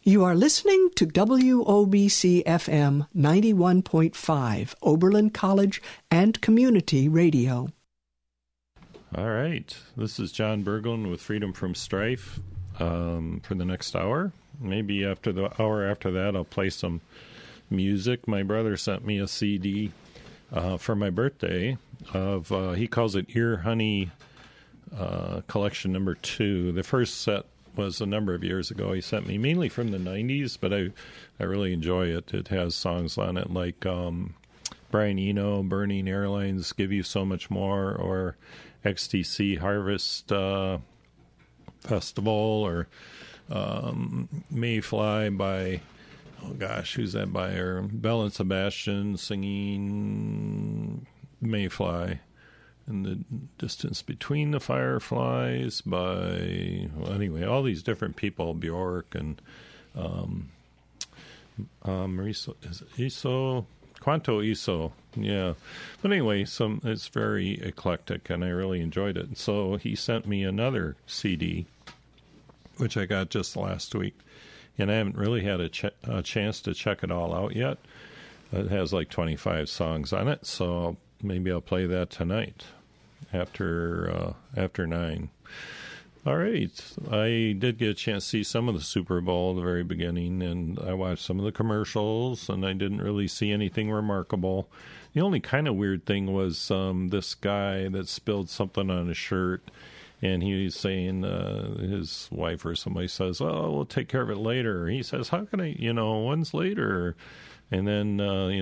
You are listening to WOBC FM 91.5, Oberlin College and Community Radio. All right. This is John Berglund with Freedom from Strife for the next hour. Maybe after the hour after that, I'll play some music. My brother sent me a CD for my birthday of, he calls it Ear Honey Collection Number 2. The first set was a number of years ago. He sent me mainly from the 90s, but I really enjoy it. It has songs on it like Brian Eno, Burning Airlines, Give You So Much More, or XTC Harvest Festival, or Mayfly by, oh gosh, who's that by her? Belle and Sebastian singing Mayfly. And the Distance Between the Fireflies by, well, anyway, all these different people, Bjork and Marisa, is it Iso? Quanto Iso, yeah. But anyway, it's very eclectic, and I really enjoyed it. So he sent me another CD, which I got just last week, and I haven't really had a chance to check it all out yet. It has like 25 songs on it, so maybe I'll play that tonight after 9. All right. I did get a chance to see some of the Super Bowl at the very beginning, and I watched some of the commercials, and I didn't really see anything remarkable. The only kind of weird thing was this guy that spilled something on his shirt, and he was saying, his wife or somebody says, oh, we'll take care of it later. He says, how can I, when's later? And then,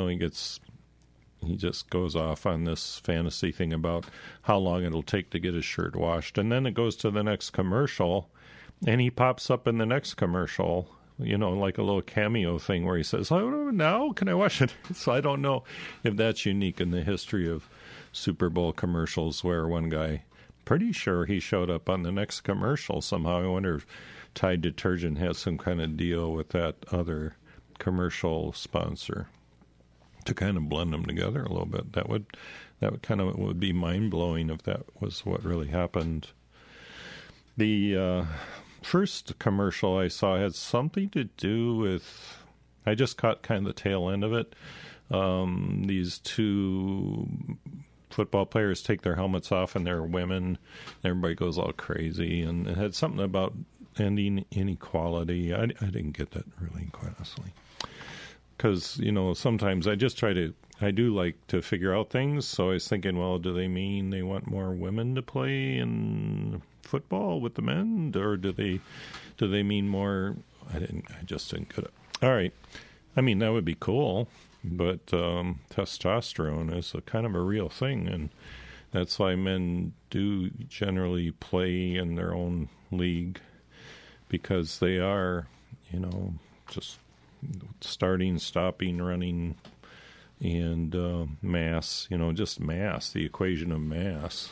he just goes off on this fantasy thing about how long it'll take to get his shirt washed. And then it goes to the next commercial, and he pops up in the next commercial, like a little cameo thing where he says, oh, now can I wash it? So I don't know if that's unique in the history of Super Bowl commercials, where one guy, pretty sure he showed up on the next commercial somehow. I wonder if Tide Detergent has some kind of deal with that other commercial sponsor to kind of blend them together a little bit. That would be mind-blowing if that was what really happened. The first commercial I saw had something to do with, I just caught kind of the tail end of it. These two football players take their helmets off, and they're women. Everybody goes all crazy, and it had something about ending inequality. I didn't get that really, quite honestly. Because, sometimes I do like to figure out things. So I was thinking, well, do they mean they want more women to play in football with the men? Or do they mean more? I just didn't get it. All right. I mean, that would be cool. But testosterone is a kind of a real thing. And that's why men do generally play in their own league. Because they are, just starting, stopping, running, and mass, just mass, the equation of mass.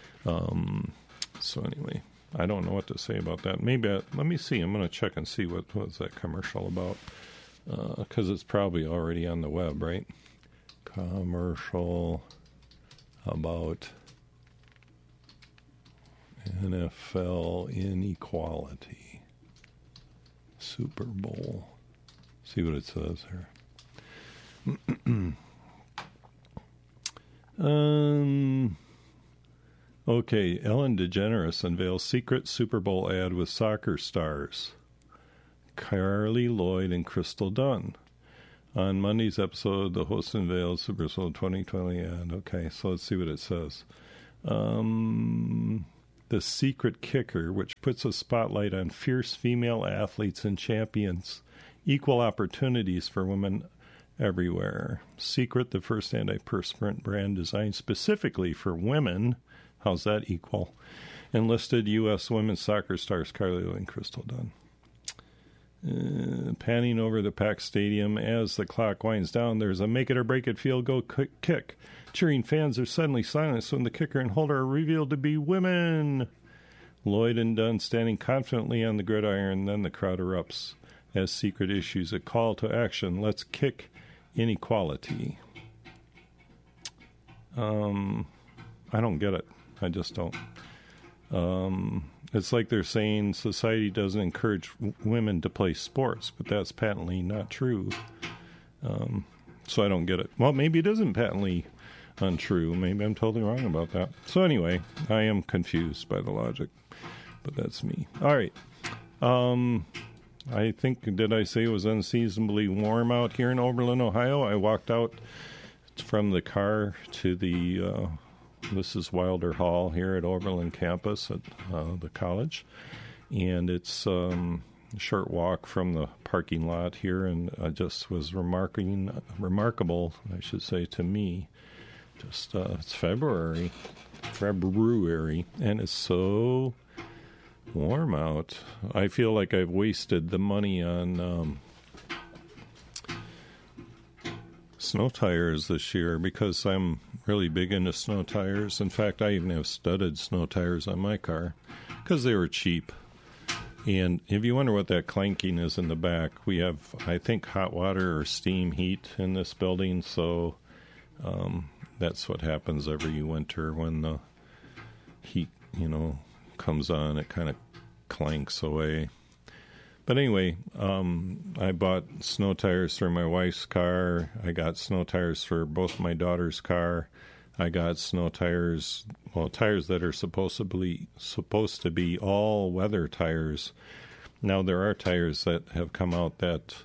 So anyway, I don't know what to say about that. Maybe, let me see, I'm going to check and see what was that commercial about, because it's probably already on the web, right? Commercial about NFL inequality. Super Bowl. See what it says here. Okay, Ellen DeGeneres unveils secret Super Bowl ad with soccer stars Carly Lloyd and Crystal Dunn. On Monday's episode, the host unveils Super Bowl 2020 ad. Okay, so let's see what it says. The secret kicker, which puts a spotlight on fierce female athletes and champions. Equal opportunities for women everywhere. Secret, the first antiperspirant brand designed specifically for women. How's that equal? Enlisted U.S. women's soccer stars Carly Lloyd and Crystal Dunn. Panning over the packed stadium as the clock winds down, there's a make it or break it field goal kick. Cheering fans are suddenly silenced when the kicker and holder are revealed to be women. Lloyd and Dunn standing confidently on the gridiron, then the crowd erupts as secret issues a call to action. Let's kick inequality. I don't get it. I just don't. It's like they're saying society doesn't encourage women to play sports, but that's patently not true. So I don't get it. Well, maybe it isn't patently untrue. Maybe I'm totally wrong about that. So anyway, I am confused by the logic, but that's me. All right. I think, did I say it was unseasonably warm out here in Oberlin, Ohio? I walked out from the car to the, this is Wilder Hall here at Oberlin campus at the college. And it's a short walk from the parking lot here, and just was remarkable, I should say, to me. Just, it's February, and it's so warm out. I feel like I've wasted the money on snow tires this year because I'm really big into snow tires. In fact, I even have studded snow tires on my car because they were cheap. And if you wonder what that clanking is in the back, we have, I think, hot water or steam heat in this building, so that's what happens every winter when the heat, comes on. It kind of clanks away. But anyway, I bought snow tires for my wife's car. I got snow tires for both my daughter's car. I got snow tires, tires that are supposed to be all weather tires. Now there are tires that have come out that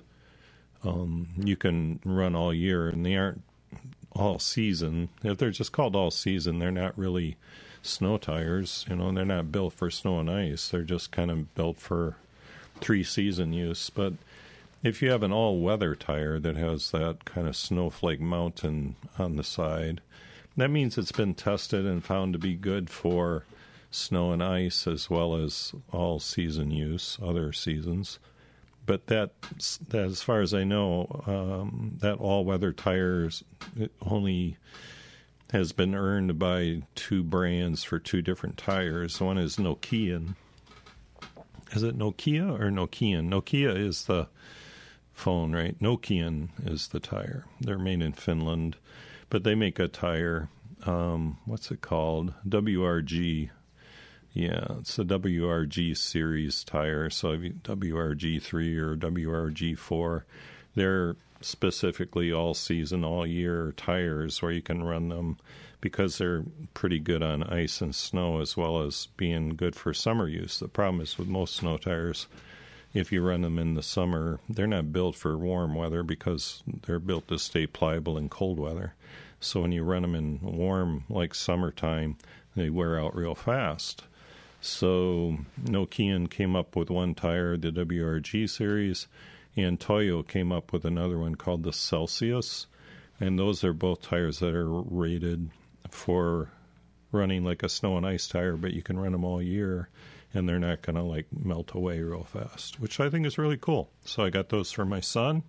you can run all year, and they aren't all season. If they're just called all season, they're not really snow tires. They're not built for snow and ice. They're just kind of built for 3-season use. But if you have an all-weather tire that has that kind of snowflake mountain on the side, that means it's been tested and found to be good for snow and ice as well as all-season use, other seasons. But that, as far as I know, that all-weather tires only has been earned by 2 brands for 2 different tires. One is Nokian. Is it Nokia or Nokian? Nokia is the phone, right? Nokian is the tire. They're made in Finland, but they make a tire. What's it called? WRG. Yeah, it's a WRG series tire. So WRG3 or WRG4, they're specifically all season, all year tires where you can run them because they're pretty good on ice and snow as well as being good for summer use. The problem is with most snow tires, if you run them in the summer, they're not built for warm weather because they're built to stay pliable in cold weather. So when you run them in warm, like summertime, they wear out real fast. So Nokian came up with one tire, the WRG series, and Toyo came up with another one called the Celsius. And those are both tires that are rated for running like a snow and ice tire, but you can run them all year, and they're not going to melt away real fast, which I think is really cool. So I got those for my son.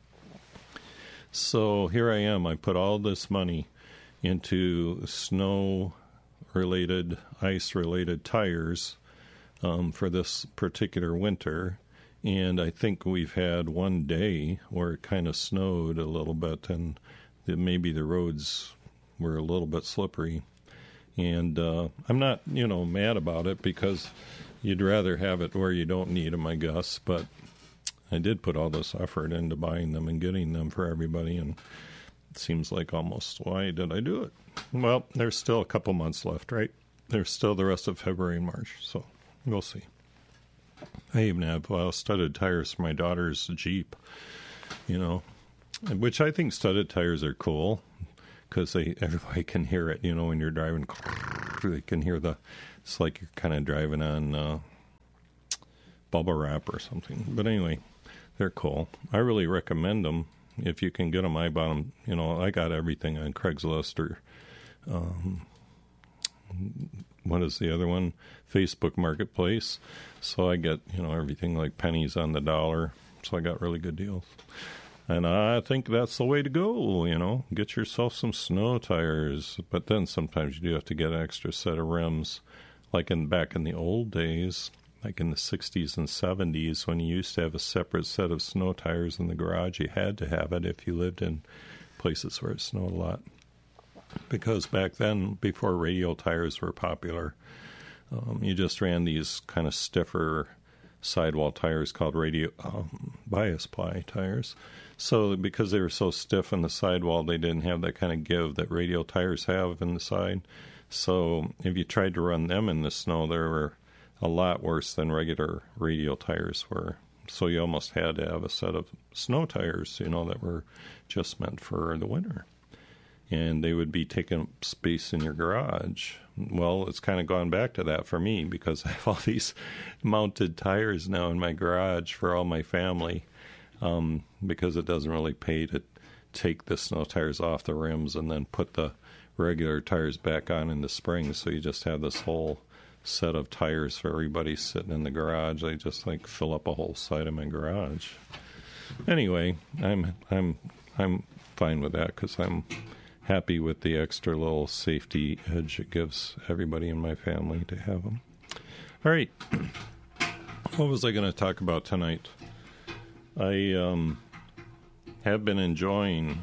So here I am. I put all this money into snow-related, ice-related tires for this particular winter. And I think we've had one day where it kind of snowed a little bit, and maybe the roads were a little bit slippery. And I'm not, mad about it because you'd rather have it where you don't need them, I guess. But I did put all this effort into buying them and getting them for everybody, and it seems like almost, why did I do it? Well, there's still a couple months left, right? There's still the rest of February and March, so we'll see. I even have studded tires for my daughter's Jeep, which I think studded tires are cool because everybody can hear it, when you're driving, they can hear it's like you're kind of driving on bubble wrap or something. But anyway, they're cool. I really recommend them if you can get them. I bought them, I got everything on Craigslist or what is the other one? Facebook Marketplace. So I get, everything like pennies on the dollar. So I got really good deals. And I think that's the way to go, Get yourself some snow tires. But then sometimes you do have to get an extra set of rims. Like back in the old days, like in the 60s and 70s, when you used to have a separate set of snow tires in the garage, you had to have it if you lived in places where it snowed a lot. Because back then, before radial tires were popular, You just ran these kind of stiffer sidewall tires called bias ply tires. So because they were so stiff in the sidewall, they didn't have that kind of give that radial tires have in the side. So if you tried to run them in the snow, they were a lot worse than regular radial tires were. So you almost had to have a set of snow tires, that were just meant for the winter. And they would be taking up space in your garage. Well, it's kind of gone back to that for me because I have all these mounted tires now in my garage for all my family, because it doesn't really pay to take the snow tires off the rims and then put the regular tires back on in the spring. So you just have this whole set of tires for everybody sitting in the garage. They just fill up a whole side of my garage. Anyway, I'm fine with that because I'm happy with the extra little safety edge it gives everybody in my family to have them. All right. What was I going to talk about tonight? I have been enjoying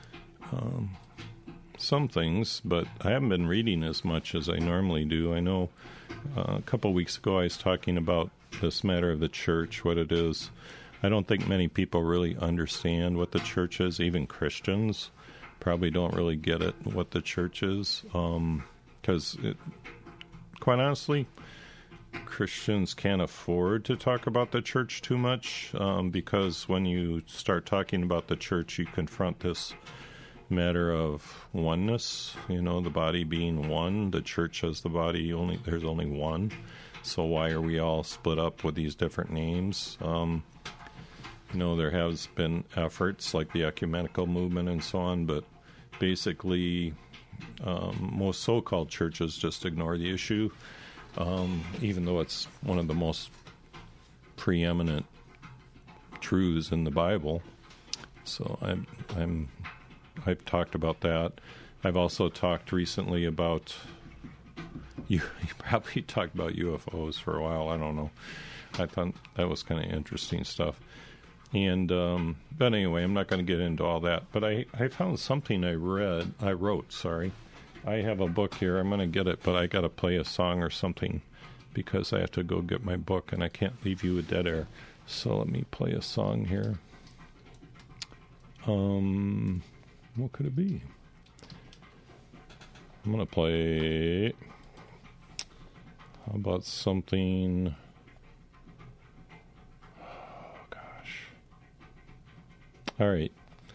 some things, but I haven't been reading as much as I normally do. I know a couple of weeks ago I was talking about this matter of the church, what it is. I don't think many people really understand what the church is. Even Christians probably don't really get it, what the church is, because quite honestly, Christians can't afford to talk about the church too much, because when you start talking about the church, you confront this matter of oneness, the body being one. The church as the body, there's only one. So why are we all split up with these different names? There has been efforts like the ecumenical movement and so on, but basically most so-called churches just ignore the issue, even though it's one of the most preeminent truths in the Bible. So I've talked about that. I've also talked recently about you probably talked about UFOs for a while. I don't know. I thought that was kind of interesting stuff. And but anyway, I'm not going to get into all that. But I found something I wrote. I have a book here. I'm going to get it, but I got to play a song or something because I have to go get my book, and I can't leave you with dead air. So let me play a song here. What could it be? I'm going to play... How about something... Oh, gosh. All right.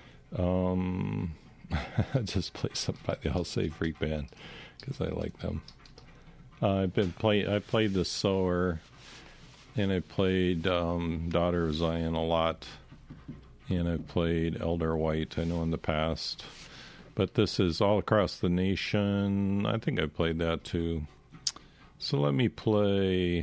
Just play something by the I'll Say Freak Band because I like them. I played The Sower, and I played Daughter of Zion a lot. And I've played Elder White, I know, in the past. But this is All Across the Nation. I think I played that too. So let me play...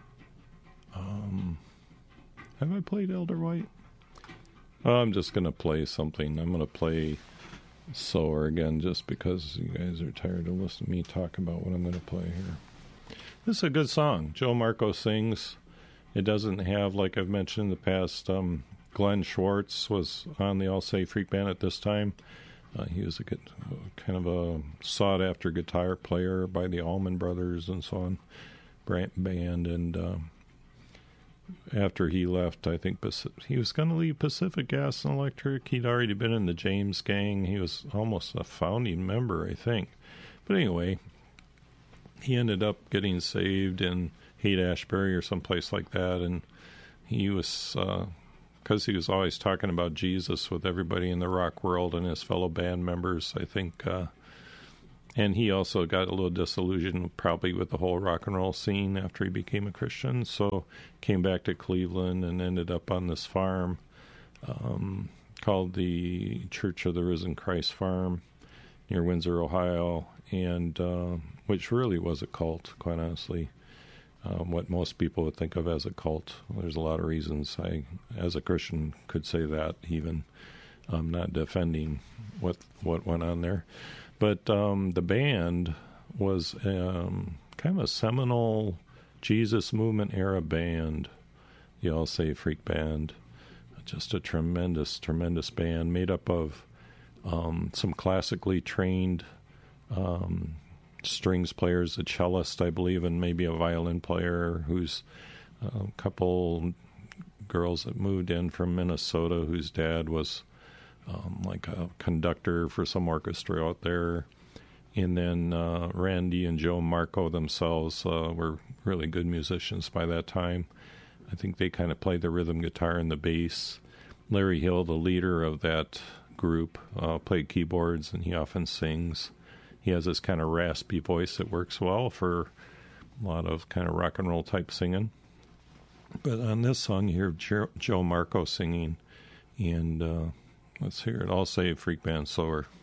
have I played Elder White? Oh, I'm just going to play something. I'm going to play Sower again just because you guys are tired of listening to me talk about what I'm going to play here. This is a good song. Joe Marco sings. It doesn't have, like I've mentioned in the past... Glenn Schwartz was on the All Say Freak Band at this time. He was kind of a sought-after guitar player by the Allman Brothers and so on, band. And after he left, I think he was going to leave Pacific Gas and Electric. He'd already been in the James Gang. He was almost a founding member, I think. But anyway, he ended up getting saved in Haight-Ashbury or someplace like that. And he was... because he was always talking about Jesus with everybody in the rock world and his fellow band members, I think. And he also got a little disillusioned probably with the whole rock and roll scene after he became a Christian. So came back to Cleveland and ended up on this farm called the Church of the Risen Christ Farm near Windsor, Ohio, and which really was a cult, quite honestly. What most people would think of as a cult. There's a lot of reasons I, as a Christian, could say that even. I'm not defending what went on there. But the band was kind of a seminal Jesus movement era band, the All Say Freak Band. Just a tremendous, tremendous band made up of some classically trained strings players, a cellist, I believe, and maybe a violin player, who's a couple girls that moved in from Minnesota whose dad was like a conductor for some orchestra out there. And then Randy and Joe Marco themselves were really good musicians by that time. I think they kind of played the rhythm guitar and the bass. Larry Hill, the leader of that group, played keyboards, and he often sings. He has this kind of raspy voice that works well for a lot of kind of rock and roll type singing. But on this song, you hear Joe Marco singing, and let's hear it. I'll say Freak Band Slower.